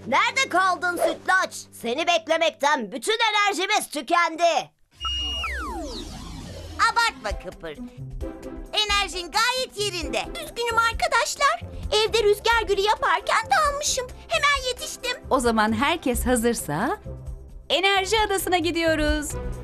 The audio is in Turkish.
Nerede kaldın sütlaç? Seni beklemekten bütün enerjimiz tükendi. Abartma Kıpır. Enerjin gayet yerinde. Üzgünüm arkadaşlar. Evde rüzgar gülü yaparken dalmışım. Hemen yetiştim. O zaman herkes hazırsa Enerji Adası'na gidiyoruz.